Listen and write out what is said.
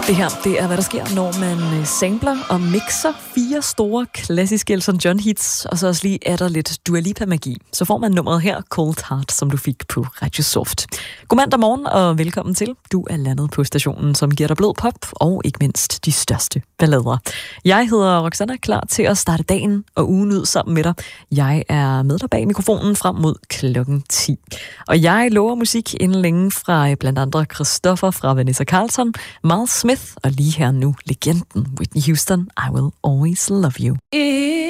Det her, det er, hvad der sker, når man sampler og mixer 4 store klassiske Elton John hits, og så også lige er der lidt Dua Lipa-magi. Så får man nummeret her, Cold Heart, som du fik på Radio Soft. God mandag morgen, og velkommen til. Du er landet på stationen, som giver dig blød pop, og ikke mindst de største ballader. Jeg hedder Roxanna, klar til at starte dagen og ugen ud sammen med dig. Jeg er med dig bag mikrofonen frem mod klokken 10. Og jeg lover musik inden længe fra blandt andre Christoffer fra Vanessa Carlton, Miles Smith, og lige her nu legenden Whitney Houston, I Will Always Love You.